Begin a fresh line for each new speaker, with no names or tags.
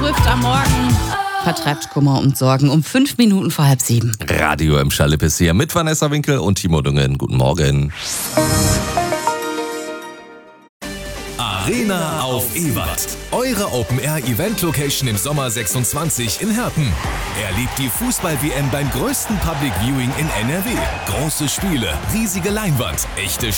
Swift am Morgen vertreibt Kummer und Sorgen um 5 Minuten vor 6:30.
Radio im Schallipis hier mit Vanessa Winkel und Timo Dungen. Guten Morgen.
Arena auf Ewald. Eure Open-Air-Event-Location im Sommer 26 in Herten. Erlebt die Fußball-WM beim größten Public Viewing in NRW. Große Spiele, riesige Leinwand, echte